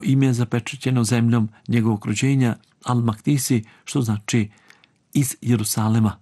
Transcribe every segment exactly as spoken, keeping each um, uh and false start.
Ime je zapečaćeno zemljom njegovog rođenja Al-Maktisi, što znači iz Jerusalema.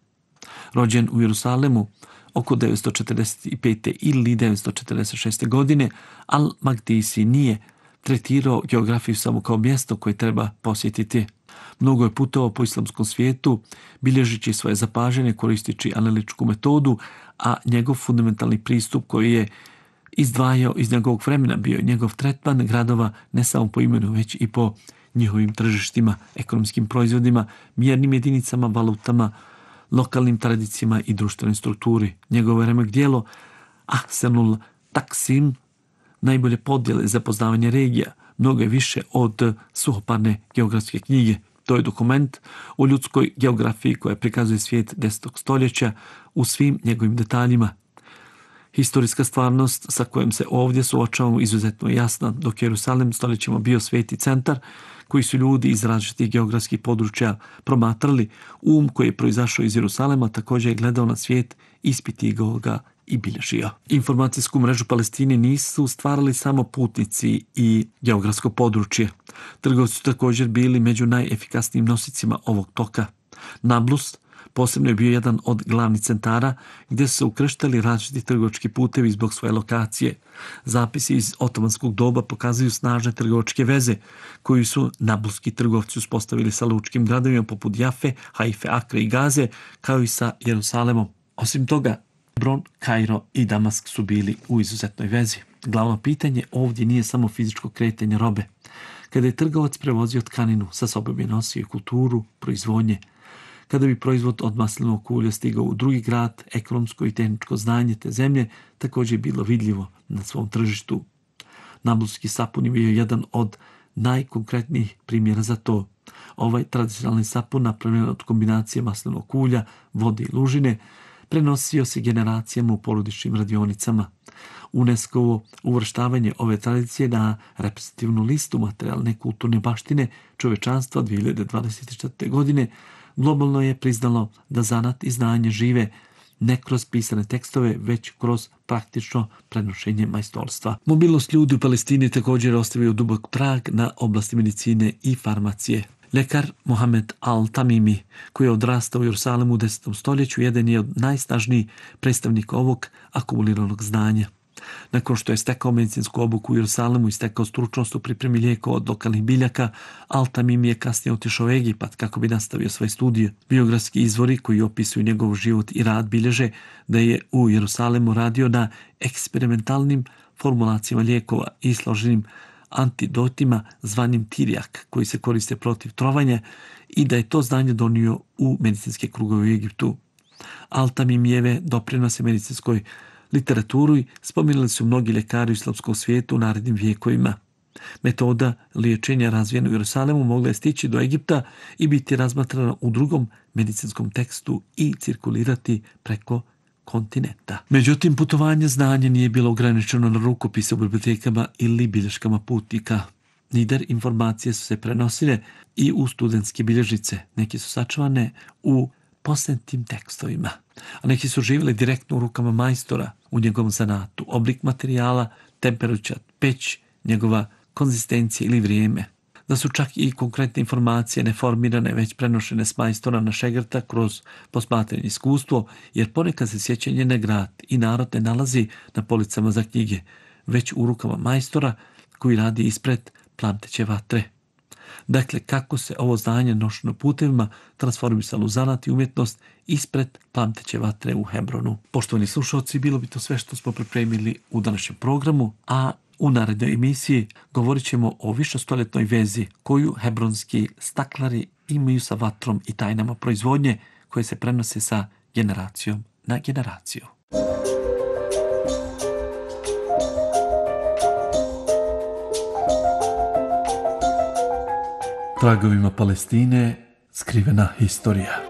Rođen u Jerusalemu oko devetsto četrdeset pete ili devetsto četrdeset šeste godine, Al-Maktisi nije tretirao geografiju samo kao mjesto koje treba posjetiti. Mnogo je putovao po islamskom svijetu, bilježići svoje zapažanje, koristići analitičku metodu, a njegov fundamentalni pristup koji je izdvajao iz njegovog vremena bio je njegov tretman gradova ne samo po imenu, već i po njihovim tržištima, ekonomskim proizvodima, mjernim jedinicama, valutama, lokalnim tradicijama i društvenoj strukturi. Njegovo remek djelo Ahsenul Taksim, najbolje podjele za poznavanje regija, mnogo je više od suhoparne geografske knjige. To je dokument o ljudskoj geografiji koja prikazuje svijet desetog stoljeća u svim njegovim detaljima. Historijska stvarnost sa kojom se ovdje suočavamo izuzetno je jasna, dok je Jerusalim stoljećima bio sveti centar koji su ljudi iz različitih geografskih područja promatrali. Um koji je proizašao iz Jerusalema također je gledao na svijet, ispitivao ga i bilježio. Informacijsku mrežu Palestine nisu stvarali samo putnici i geografsko područje. Trgovci su također bili među najefikasnijim nosicima ovog toka. Nablus posebno je bio jedan od glavnih centara gdje su se ukrštali različiti trgovački putevi zbog svoje lokacije. Zapisi iz otomanskog doba pokazuju snažne trgovačke veze koju su nabluski trgovci uspostavili sa lučkim gradovima poput Jafe, Haife, Akre i Gaze, kao i sa Jerusalemom. Osim toga, Hebron, Kairo i Damask su bili u izuzetnoj vezi. Glavno pitanje ovdje nije samo fizičko kretanje robe. Kada je trgovac prevozio tkaninu, sa sobom je nosio kulturu, proizvodnje. Kada bi proizvod od maslinovog ulja stigao u drugi grad, ekonomsko i tehničko znanje te zemlje također je bilo vidljivo na svom tržištu. Nabluski sapun je bio jedan od najkonkretnijih primjera za to. Ovaj tradicionalni sapun, napravljen od kombinacije maslinovog ulja, vode i lužine, prenosio se generacijama u porodičnim radionicama. UNESCO uvrštavanje ove tradicije na reprezentativnu listu materijalne kulturne baštine čovečanstva dvije hiljade dvadeset četvrte. godine globalno je priznalo da zanat i znanje žive ne kroz pisane tekstove, već kroz praktično prenošenje majstorstva. Mobilnost ljudi u Palestini također ostavio dubok trag na oblasti medicine i farmacije. Ljekar Mohamed Al-Tamimi, koji je odrastao u Jerusalemu u desetom stoljeću, jedan je od najsnažnijih predstavnika ovog akumuliranog znanja. Nakon što je stekao medicinsku obuku u Jerusalemu i stekao stručnost u pripremi lijekova od lokalnih biljaka, Al-Tamimi je kasnije otišao u Egipat kako bi nastavio svoje studije. Biografski izvori koji opisuju njegov život i rad bilježe da je u Jerusalemu radio na eksperimentalnim formulacijama lijekova i složenim antidotima zvanim tirijak, koji se koriste protiv trovanja, i da je to znanje donio u medicinske krugove u Egiptu. Al-Tamimijeve doprinose medicinskoj literaturi spominjali su mnogi ljekari u islamskom svijetu u narednim vijekovima. Metoda liječenja razvijena u Jerusalemu mogla je stići do Egipta i biti razmatrana u drugom medicinskom tekstu i cirkulirati preko kontinenta. Međutim, putovanje znanja nije bilo ograničeno na rukopise u bibliotekama ili bilješkama putnika. Nider informacije su se prenosile i u studentske bilježnice. Neki su sačuvane u posebnim tekstovima, a neki su živjeli direktno u rukama majstora u njegovom zanatu. Oblik materijala, temperatura, peć, njegova konzistencija ili vrijeme. Da su čak i konkretne informacije neformirane, već prenošene s majstora na šegrta kroz posmatranje iskustvo, jer ponekad se sjećanje na grad i narod ne nalazi na policama za knjige, već u rukama majstora koji radi ispred plamteće vatre. Dakle, kako se ovo znanje nošeno putevima transformisalo u zanat i umjetnost ispred plamteće vatre u Hebronu. Poštovani slušalci, bilo bi to sve što smo pripremili u današnjem programu, a u narednoj emisiji govorit ćemo o višestoljetnoj vezi koju hebronski staklari imaju sa vatrom i tajnama proizvodnje koje se prenose sa generacijom na generaciju. Tragovima Palestine skrivena historija.